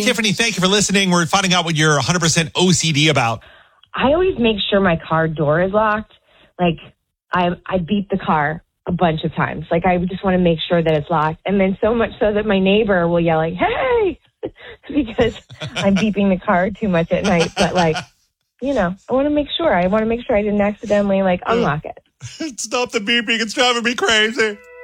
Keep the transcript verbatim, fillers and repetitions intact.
Tiffany, thank you for listening. We're finding out what you're one hundred percent O C D about. I always make sure my car door is locked. Like, I I beep the car a bunch of times. Like, I just want to make sure that it's locked. And then so much so that my neighbor will yell like, hey, because I'm beeping the car too much at night. But, like, you know, I want to make sure. I want to make sure I didn't accidentally, like, unlock it. Stop the beeping. It's driving me crazy.